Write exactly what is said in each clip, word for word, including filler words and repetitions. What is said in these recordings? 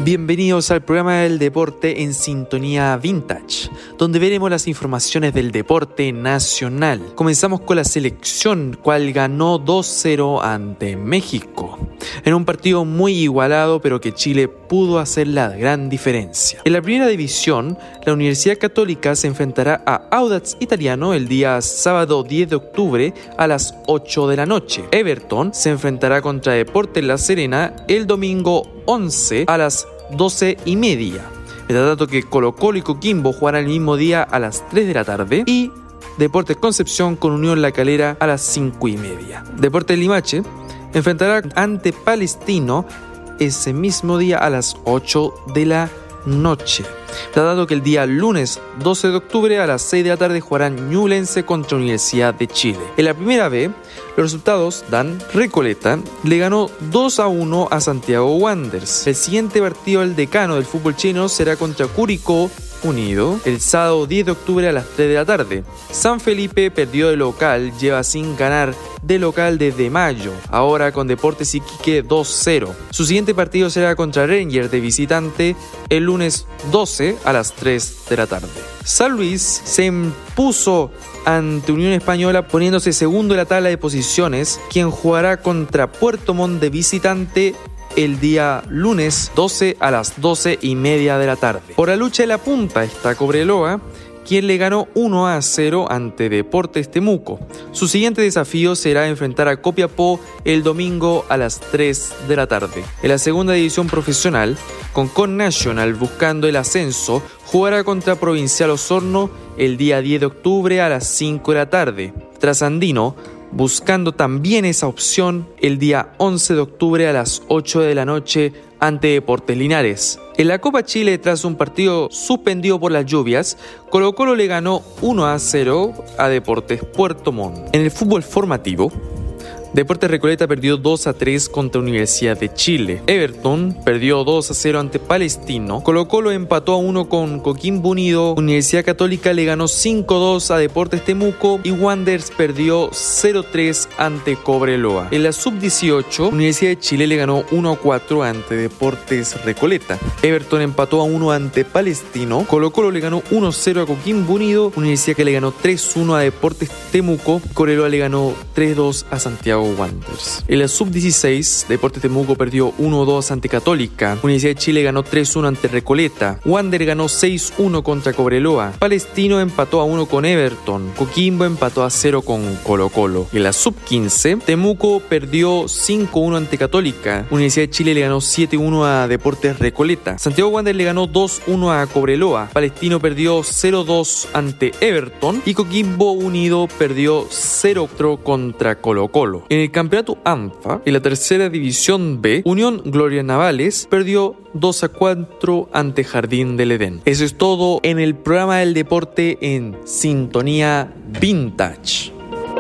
Bienvenidos al programa del deporte en Sintonía Vintage, donde veremos las informaciones del deporte nacional. Comenzamos con la selección, cual ganó dos cero ante México, en un partido muy igualado, pero que Chile pudo hacer la gran diferencia. En la primera división, la Universidad Católica se enfrentará a Audax Italiano el día sábado diez de octubre a las ocho de la noche. Everton se enfrentará contra Deportes La Serena el domingo once a las doce y media. Mientras tanto que Colo Colo y Coquimbo jugarán el mismo día a las tres de la tarde y Deportes Concepción con Unión La Calera a las cinco y media. Deportes Limache enfrentará ante Palestino ese mismo día a las ocho de la noche. Dado que el día lunes doce de octubre a las seis de la tarde jugarán Ñublense contra Universidad de Chile. En la primera B, los resultados dan: Recoleta le ganó dos a uno a Santiago Wanderers. El siguiente partido, el decano del fútbol chileno, será contra Curicó Unido el sábado diez de octubre a las tres de la tarde. San Felipe perdió de local, lleva sin ganar de local desde mayo, ahora con Deportes Iquique dos cero. Su siguiente partido será contra Rangers de visitante el lunes doce a las tres de la tarde. San Luis se impuso ante Unión Española poniéndose segundo en la tabla de posiciones, quien jugará contra Puerto Montt de visitante el día lunes doce a las doce y media de la tarde. Por la lucha de la punta está Cobreloa, quien le ganó uno a cero ante Deportes Temuco. Su siguiente desafío será enfrentar a Copiapó el domingo a las tres de la tarde. En la segunda división profesional, Concón Nacional, buscando el ascenso, jugará contra Provincial Osorno el día diez de octubre a las cinco de la tarde. Trasandino, buscando también esa opción, el día once de octubre a las ocho de la noche ante Deportes Linares. En la Copa Chile, tras un partido suspendido por las lluvias, Colo Colo le ganó uno a cero a Deportes Puerto Montt. En el fútbol formativo, Deportes Recoleta perdió dos a tres contra Universidad de Chile. Everton perdió dos a cero ante Palestino. Colo Colo empató a uno con Coquimbo Unido. Universidad Católica le ganó cinco a dos a Deportes Temuco. Y Wanderers perdió cero a tres ante Cobreloa. En la sub dieciocho, Universidad de Chile le ganó uno a cuatro ante Deportes Recoleta. Everton empató a uno ante Palestino. Colo Colo le ganó uno a cero a Coquimbo Unido. Universidad que le ganó tres a uno a Deportes Temuco. Cobreloa le ganó tres a dos a Santiago Wanderers. En la sub dieciséis, Deportes Temuco perdió uno a dos ante Católica. Universidad de Chile ganó tres a uno ante Recoleta. Wander ganó seis a uno contra Cobreloa. Palestino empató a uno con Everton. Coquimbo empató a cero con Colo Colo. En la sub quince, Temuco perdió cinco a uno ante Católica. Universidad de Chile le ganó siete a uno a Deportes Recoleta. Santiago Wander le ganó dos a uno a Cobreloa. Palestino perdió cero a dos ante Everton. Y Coquimbo Unido perdió cero a cero contra Colo Colo. En el campeonato ANFA, en la tercera división B, Unión Gloria Navales perdió dos a cuatro ante Jardín del Edén. Eso es todo en el programa del deporte en Sintonía Vintage.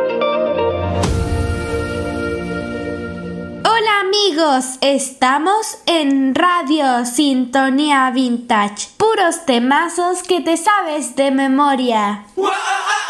Hola amigos, estamos en Radio Sintonía Vintage. Puros temazos que te sabes de memoria.